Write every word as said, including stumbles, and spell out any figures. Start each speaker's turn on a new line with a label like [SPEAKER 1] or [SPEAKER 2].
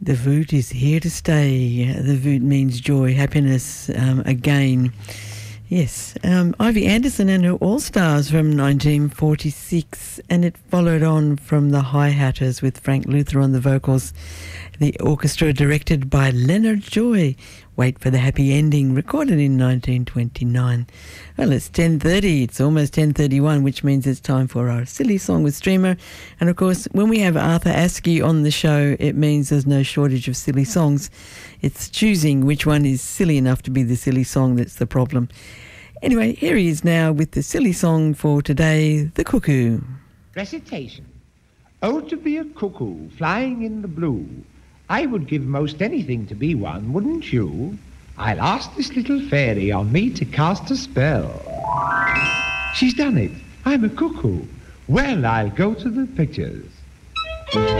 [SPEAKER 1] The Voot is here to stay. The Voot means joy, happiness, um, again. Yes, um, Ivy Anderson and her All-Stars from nineteen forty-six, and it followed on from the Hi-Hatters with Frank Luther on the vocals. The orchestra directed by Leonard Joy. Wait for the Happy Ending, recorded in nineteen twenty-nine. Well, it's ten thirty, it's almost ten thirty-one, which means it's time for our Silly Song with Streamer. And of course, when we have Arthur Askey on the show, it means there's no shortage of silly songs. It's choosing which one is silly enough to be the silly song that's the problem. Anyway, here he is now with the silly song for today, The Cuckoo.
[SPEAKER 2] Recitation. Oh, to be a cuckoo flying in the blue. I would give most anything to be one, wouldn't you? I'll ask this little fairy on me to cast a spell. She's done it. I'm a cuckoo. Well, I'll go to the pictures.